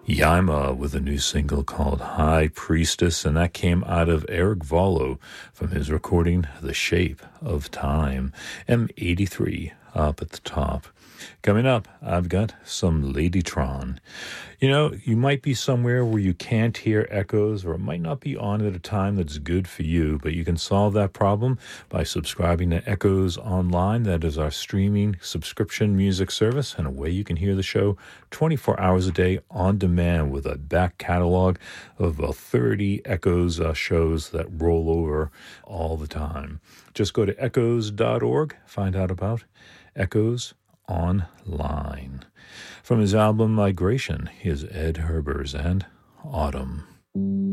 Yaima with a new single called High Priestess, and that came out of Eric Vallo from his recording The Shape of Time, M83 up at the top. Coming up, I've got some Ladytron. You know, you might be somewhere where you can't hear echoes, or it might not be on at a time that's good for you, but you can solve that problem by subscribing to Echoes Online. That is our streaming subscription music service, and a way you can hear the show 24 hours a day on demand with a back catalog of 30 Echoes shows that roll over all the time. Just go to echoes.org, find out about Echoes Online. From his album Migration, here's Ed Herbers and Autumn.